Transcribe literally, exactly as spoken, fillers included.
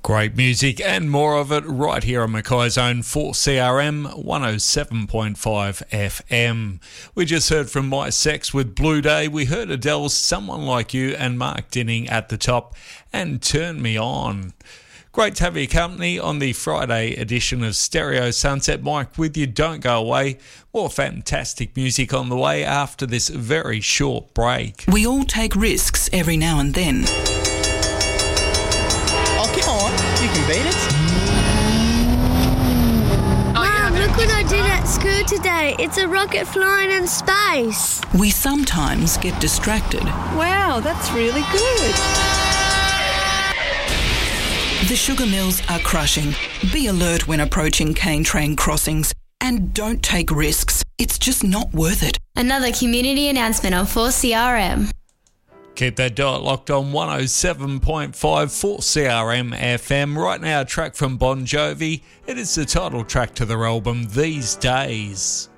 Great music and more of it right here on Mackay's own four C R M one oh seven point five F M. We just heard from My Sex with Blue Day. We heard Adele's Someone Like You and Mark Dinning at the top and Turn Me On. Great to have your company on the Friday edition of Stereo Sunset. Mike with you, don't go away. More fantastic music on the way after this very short break. We all take risks every now and then. Oh, come on. You can beat it. Mum, look what I did at school today. It's a rocket flying in space. We sometimes get distracted. Wow, that's really good. The sugar mills are crushing. Be alert when approaching cane train crossings. And don't take risks. It's just not worth it. Another community announcement on four C R M. Keep that dial locked on one oh seven point five four C R M F M. Right now, a track from Bon Jovi. It is the title track to their album, These Days.